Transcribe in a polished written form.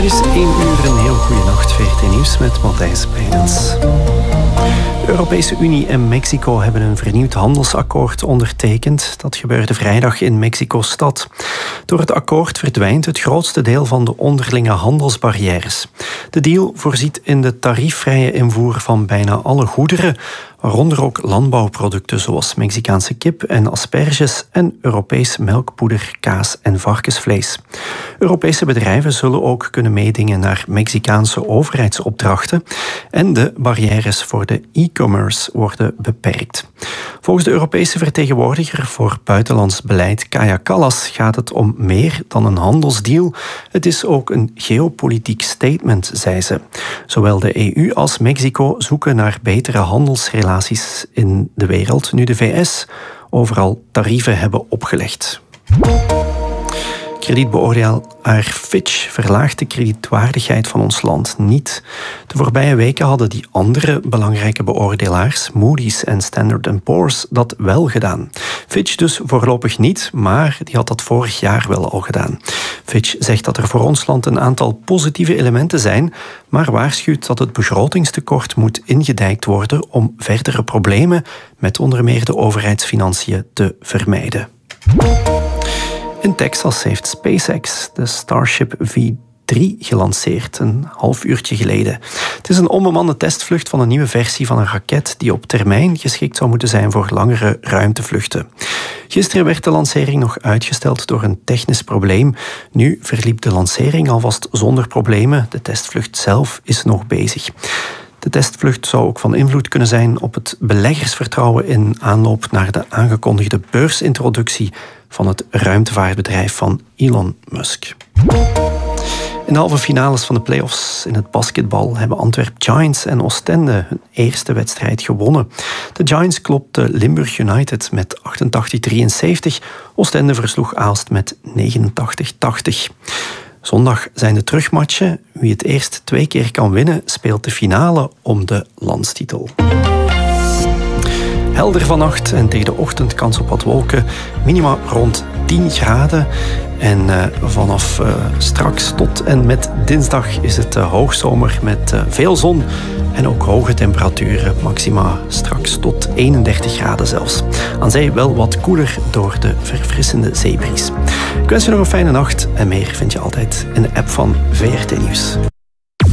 is 1 uur, een heel goede nacht. VRT Nieuws met Matthijs Beidens. De Europese Unie en Mexico hebben een vernieuwd handelsakkoord ondertekend. Dat gebeurde vrijdag in Mexico-stad. Door het akkoord verdwijnt het grootste deel van de onderlinge handelsbarrières. De deal voorziet in de tariefvrije invoer van bijna alle goederen, waaronder ook landbouwproducten zoals Mexicaanse kip en asperges en Europees melkpoeder, kaas en varkensvlees. Europese bedrijven zullen ook kunnen meedingen naar Mexicaanse overheidsopdrachten en de barrières voor de e-commerce worden beperkt. Volgens de Europese vertegenwoordiger voor buitenlands beleid Kaja Kallas gaat het om meer dan een handelsdeal. Het is ook een geopolitiek statement, zei ze. Zowel de EU als Mexico zoeken naar betere handelsrelaties in de wereld, nu de VS overal tarieven hebben opgelegd. Kredietbeoordelaar Fitch verlaagt de kredietwaardigheid van ons land niet. De voorbije weken hadden die andere belangrijke beoordelaars, Moody's en Standard & Poor's, dat wel gedaan. Fitch dus voorlopig niet, maar die had dat vorig jaar wel al gedaan. Fitch zegt dat er voor ons land een aantal positieve elementen zijn, maar waarschuwt dat het begrotingstekort moet ingedijkt worden om verdere problemen met onder meer de overheidsfinanciën te vermijden. In Texas heeft SpaceX de Starship V3 gelanceerd, een half uurtje geleden. Het is een onbemande testvlucht van een nieuwe versie van een raket die op termijn geschikt zou moeten zijn voor langere ruimtevluchten. Gisteren werd de lancering nog uitgesteld door een technisch probleem. Nu verliep de lancering alvast zonder problemen. De testvlucht zelf is nog bezig. De testvlucht zou ook van invloed kunnen zijn op het beleggersvertrouwen in aanloop naar de aangekondigde beursintroductie van het ruimtevaartbedrijf van Elon Musk. In de halve finales van de play-offs in het basketbal hebben Antwerp Giants en Oostende hun eerste wedstrijd gewonnen. De Giants klopte Limburg United met 88-73. Oostende versloeg Aalst met 89-80. Zondag zijn de terugmatchen. Wie het eerst 2 keer kan winnen, speelt de finale om de landstitel. Helder vannacht en tegen de ochtend kans op wat wolken. Minima rond 10 graden. En vanaf straks tot en met dinsdag is het hoogzomer met veel zon en ook hoge temperaturen. Maxima straks tot 31 graden zelfs. Aan zee wel wat koeler door de verfrissende zeebries. Ik wens je nog een fijne nacht en meer vind je altijd in de app van VRT Nieuws.